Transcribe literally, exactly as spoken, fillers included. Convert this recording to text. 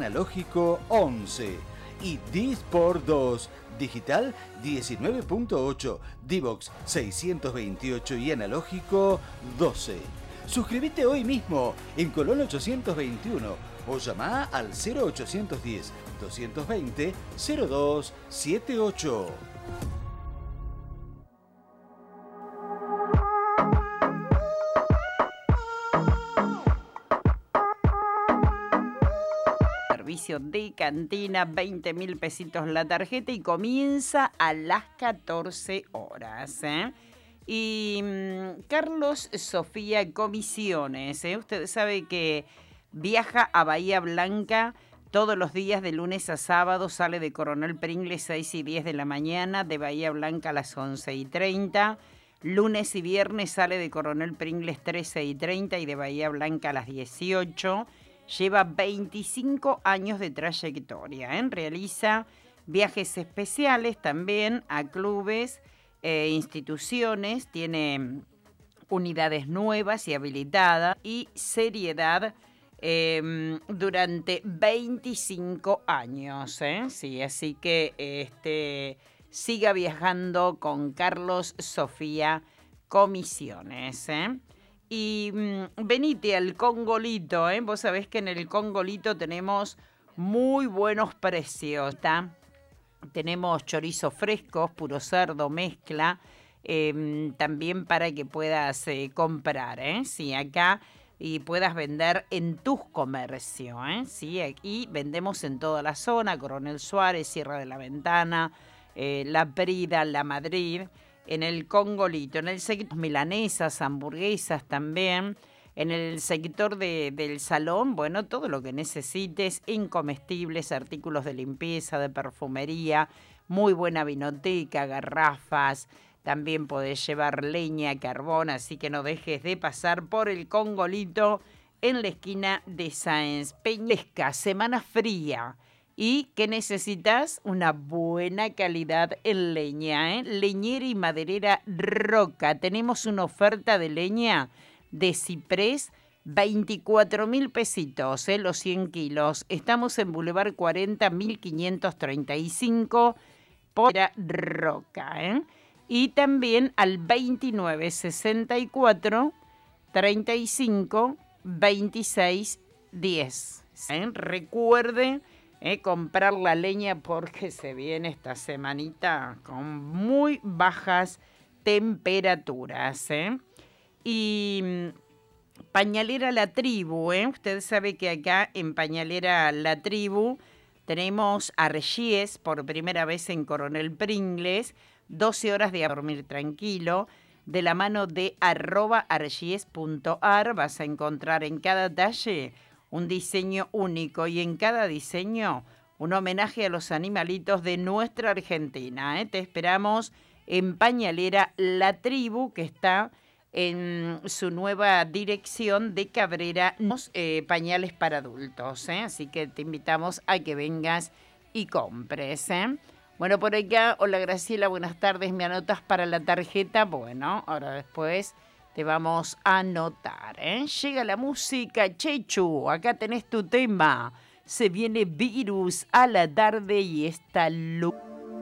analógico once y Disport dos, digital diecinueve punto ocho, Divox seiscientos veintiocho y analógico doce. Suscríbete hoy mismo en Colón ochocientos veintiuno o llama al cero ochocientos diez, doscientos veinte, cero dos setenta y ocho. Servicio de cantina, veinte mil pesitos la tarjeta y comienza a las catorce horas. ¿eh? Y mmm, Carlos Sofía Comisiones, ¿eh? Usted sabe que viaja a Bahía Blanca todos los días de lunes a sábado, sale de Coronel Pringles seis y diez de la mañana, de Bahía Blanca a las once y treinta. Lunes y viernes sale de Coronel Pringles trece y treinta y de Bahía Blanca a las dieciocho. Lleva veinticinco años de trayectoria. ¿eh? Realiza viajes especiales también a clubes e instituciones. Tiene unidades nuevas y habilitadas y seriedad eh, durante veinticinco años. ¿eh? Sí, así que este, siga viajando con Carlos Sofía Comisiones. ¿eh? Y mmm, venite al Congolito, ¿eh? Vos sabés que en el Congolito tenemos muy buenos precios, ¿tá? Tenemos chorizos frescos, puro cerdo, mezcla, eh, también para que puedas eh, comprar, ¿eh? Sí, acá y puedas vender en tus comercios, ¿eh? Sí, aquí vendemos en toda la zona, Coronel Suárez, Sierra de la Ventana, eh, La Prida, La Madrid. En el Congolito, en el sector milanesas, hamburguesas también, en el sector de, del salón, bueno, todo lo que necesites, incomestibles, artículos de limpieza, de perfumería, muy buena vinoteca, garrafas, también podés llevar leña, carbón, así que no dejes de pasar por el Congolito en la esquina de Sáenz Peña. Semana fría. ¿Y qué necesitas? Una buena calidad en leña, ¿eh? Leñera y maderera Roca. Tenemos una oferta de leña de ciprés, veinticuatro mil pesitos, ¿eh? Los cien kilos. Estamos en Boulevard cuarenta, mil quinientos treinta y cinco, por Roca, ¿eh? Y también al veintinueve sesenta y cuatro, treinta y cinco, veintiséis, diez. ¿eh? Recuerde... Eh, comprar la leña porque se viene esta semanita con muy bajas temperaturas. ¿eh? Y mmm, Pañalera La Tribu, ¿eh? Usted sabe que acá en Pañalera La Tribu tenemos Argies por primera vez en Coronel Pringles, doce horas de dormir tranquilo. De la mano de arroba argies punto ar vas a encontrar en cada talle un diseño único y en cada diseño un homenaje a los animalitos de nuestra Argentina. ¿eh? Te esperamos en Pañalera La Tribu, que está en su nueva dirección de Cabrera, eh, pañales para adultos. ¿eh? Así que te invitamos a que vengas y compres. ¿eh? Bueno, por acá, hola Graciela, buenas tardes, ¿me anotas para la tarjeta? Bueno, ahora después... te vamos a anotar, ¿eh? Llega la música, Chechu, acá tenés tu tema. Se viene Virus a la tarde y esta luz.